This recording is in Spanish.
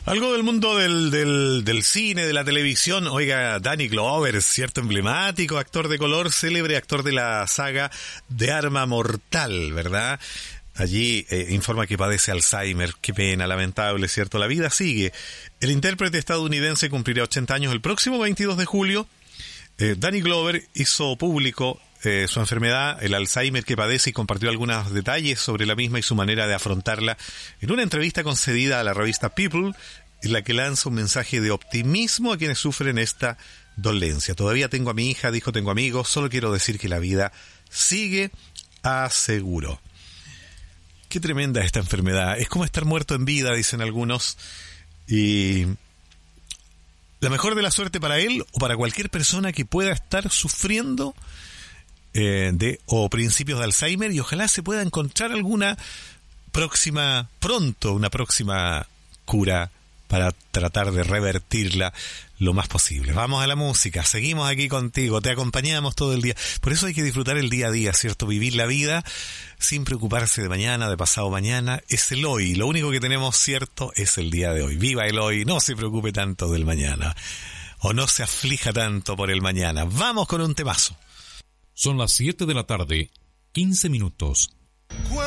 Algo del mundo del cine, de la televisión. Oiga, Danny Glover, cierto emblemático actor de color, célebre actor de la saga de Arma Mortal, ¿verdad? Allí informa que padece Alzheimer. Qué pena, lamentable, ¿cierto? La vida sigue. El intérprete estadounidense cumplirá 80 años el próximo 22 de julio. Danny Glover hizo público su enfermedad, el Alzheimer que padece, y compartió algunos detalles sobre la misma y su manera de afrontarla en una entrevista concedida a la revista People, en la que lanza un mensaje de optimismo a quienes sufren esta dolencia. Todavía tengo a mi hija, dijo, tengo amigos, solo quiero decir que la vida sigue, aseguró. Qué tremenda esta enfermedad, es como estar muerto en vida, dicen algunos, y la mejor de la suerte para él o para cualquier persona que pueda estar sufriendo o principios de Alzheimer, y ojalá se pueda encontrar una próxima cura para tratar de revertirla lo más posible. Vamos a la música, seguimos aquí contigo, te acompañamos todo el día. Por eso hay que disfrutar el día a día, ¿cierto? Vivir la vida sin preocuparse de mañana, de pasado mañana. Es el hoy, lo único que tenemos cierto es el día de hoy. Viva el hoy, no se preocupe tanto del mañana, o no se aflija tanto por el mañana. Vamos con un temazo. Son las 7 de la tarde, 15 minutos.